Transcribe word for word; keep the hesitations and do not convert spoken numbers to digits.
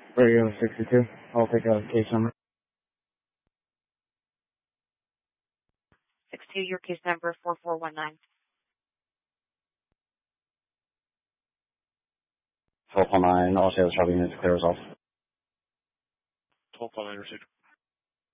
Radio sixty-two. I'll take a case number. six two, your case number four four one nine. twelve oh nine, all sales shall be units clear results. twelve oh nine received.